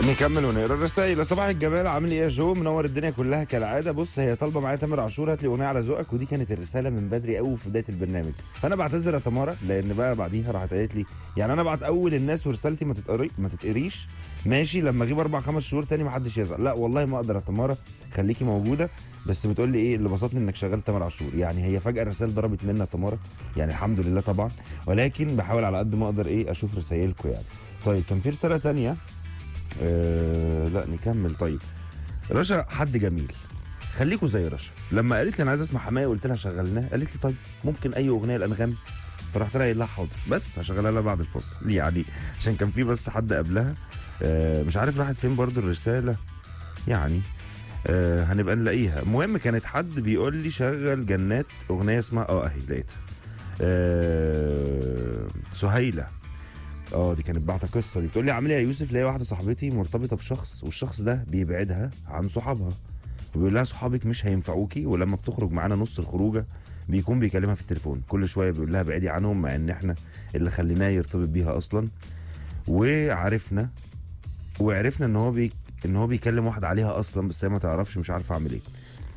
نكمل ونقرا الرسائل. صباح الجمال، عامل ايه يا جو؟ منور الدنيا كلها كالعاده. بص، هي طالبه معايا تامر عاشور، هات لي اغنيه على ذوقك، ودي كانت الرساله من بدري قوي في بدايه البرنامج. فانا بعتذر يا تمارا، لان بقى بعديها راحت قالت لي يعني انا بعت اول الناس ورسالتي ما تتقريش ماشي، لما اغيب 4 5 شهور تاني ما حدش يزعل. لا والله ما اقدر يا تمارا، خليكي موجوده. بس بتقول لي ايه اللي بسطني انك شغال تامر عاشور، يعني هي فجاه الرسائل ضربت منها تمارا، يعني الحمد لله طبعا، ولكن بحاول على قد ما اقدر ايه اشوف رسايلكم يعني. طيب كان في رساله تانية. لا نكمل. طيب رشا حد جميل، خليكوا زي رشا. لما قالت لي انا عايز اسمع حماية قلت لها شغلناه، قالت لي طيب ممكن اي اغنيه الانغام، فرحت لها قايل لها حاضر، بس هشغلها لها بعد الفصل يعني، عشان كان في بس حد قبلها. مش عارف راحت فين برضو الرساله يعني. هنبقى نلاقيها. المهم كانت حد بيقول لي شغل جنات اغنيه اسمها اهي لقيتها. سهيله. دي كانت بعت قصه، دي بتقول لي عامل ايه يا يوسف، ليا واحده صاحبتي مرتبطه بشخص، والشخص ده بيبعدها عن صحابها، وبيقول لها صحابك مش هينفعوكي، ولما بتخرج معانا نص الخروجه بيكون بيكلمها في التليفون كل شويه، بيقول لها بعيدي عنهم، مع ان احنا اللي خليناه يرتبط بيها اصلا. وعرفنا ان هو بيكلم واحد عليها اصلا، بس هي ما تعرفش، مش عارفه اعمل ايه.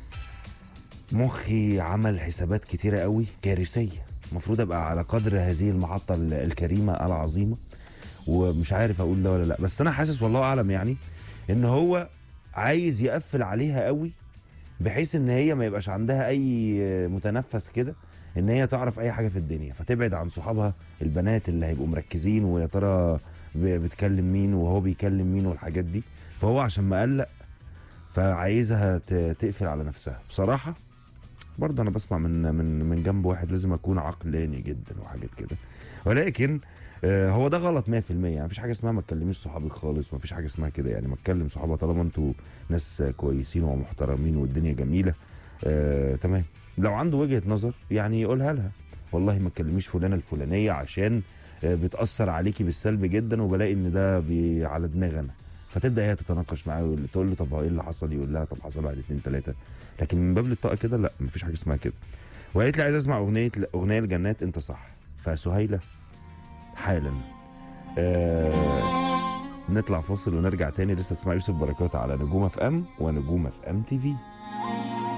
مخي عمل حسابات كتيره قوي كارثيه، المفروض ابقى على قدر هذه المحطه الكريمه العظيمه، ومش عارف اقول ده ولا لا، بس انا حاسس والله اعلم يعني ان هو عايز يقفل عليها قوي، بحيث ان هي ما يبقاش عندها اي متنفس كده، ان هي تعرف اي حاجه في الدنيا، فتبعد عن صحابها البنات اللي هيبقوا مركزين، ويا ترى بتكلم مين وهو بيكلم مين والحاجات دي. فهو عشان مقلق فعايزها تقفل على نفسها. بصراحه برضه انا بسمع من جنب واحد لازم اكون عقلاني جدا وحاجات كده، ولكن هو ده غلط 100%. يعني مفيش حاجه اسمها ما تكلميش صحابك خالص، مفيش حاجه اسمها كده يعني، ما تكلم صحابها طالما انتوا ناس كويسين ومحترمين والدنيا جميله. تمام. لو عنده وجهه نظر يعني يقولها لها، والله ما تكلميش فلانه الفلانيه عشان بتاثر عليكي بالسلب جدا، وبلاقي ان ده على دماغي انا. فتبدا هي تتناقش معاه، تقول له طب هو ايه اللي حصل، يقول لها طب حصل 1 2 3. لكن من باب الطاقه كده لا، مفيش حاجه اسمها كده. وقالت لي عايز اسمع اغنيه الجنات انت صح. فسهيله حالا. نطلع فاصل ونرجع تاني، لسه اسمع يوسف بركات على نجوم اف ام ونجوم اف ام تي في.